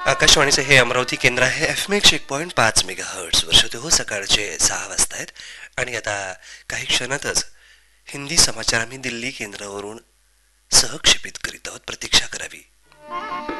आकाशवाणीचे हे अमरावती केंद्र आहे. FM 101.5 मेगाहर्ट्ज वर श्रोते हो, सकाळचे 6 वाजता आहेत आणि आता काही क्षणातच हिंदी समाचार आम्ही दिल्ली केंद्रावरून सहक्षेपित करीत आहोत. प्रतीक्षा करावी.